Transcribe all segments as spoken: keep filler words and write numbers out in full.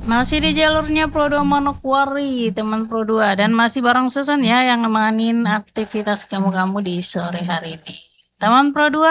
Masih di jalurnya Pro dua Manokwari, teman Pro dua, dan masih bareng Susan ya yang nemanin aktivitas kamu-kamu di sore hari ini. Teman Pro dua,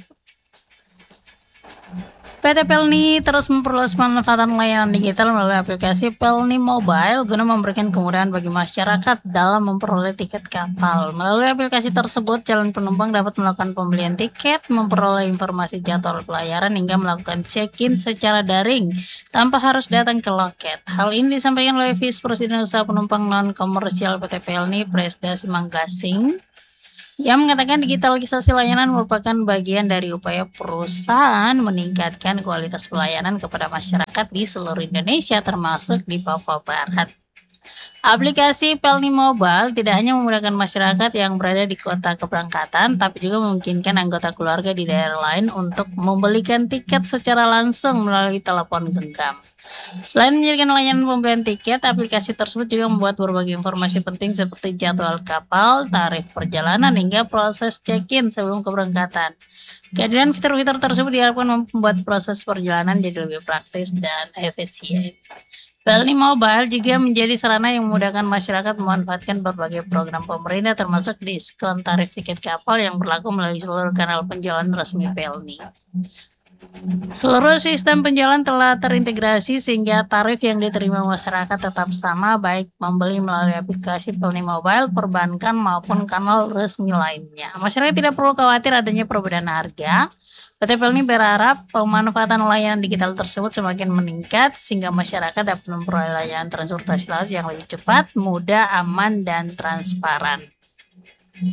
P T Pelni terus memperluas pemanfaatan layanan digital melalui aplikasi Pelni Mobile guna memberikan kemudahan bagi masyarakat dalam memperoleh tiket kapal. Melalui aplikasi tersebut, calon penumpang dapat melakukan pembelian tiket, memperoleh informasi jadwal pelayaran, hingga melakukan check-in secara daring tanpa harus datang ke loket. Hal ini disampaikan oleh Vice Presiden Usaha Penumpang Non-Komersial P T Pelni, Presda Simanggasing, yang mengatakan digitalisasi layanan merupakan bagian dari upaya perusahaan meningkatkan kualitas pelayanan kepada masyarakat di seluruh Indonesia, termasuk di Papua Barat. Aplikasi Pelni Mobile tidak hanya memudahkan masyarakat yang berada di kota keberangkatan, tapi juga memungkinkan anggota keluarga di daerah lain untuk membelikan tiket secara langsung melalui telepon genggam. Selain menjadikan layanan pembelian tiket, aplikasi tersebut juga membuat berbagai informasi penting seperti jadwal kapal, tarif perjalanan, hingga proses check-in sebelum keberangkatan. Kehadiran fitur-fitur tersebut diharapkan membuat proses perjalanan jadi lebih praktis dan efisien. Pelni Mobile juga menjadi sarana yang memudahkan masyarakat memanfaatkan berbagai program pemerintah, termasuk diskon tarif tiket kapal yang berlaku melalui seluruh kanal penjualan resmi Pelni. Seluruh sistem penjualan telah terintegrasi sehingga tarif yang diterima masyarakat tetap sama, baik membeli melalui aplikasi Pelni Mobile, perbankan, maupun kanal resmi lainnya. Masyarakat tidak perlu khawatir adanya perbedaan harga. P T Pelni berharap pemanfaatan layanan digital tersebut semakin meningkat sehingga masyarakat dapat memperoleh layanan transportasi laut yang lebih cepat, mudah, aman, dan transparan.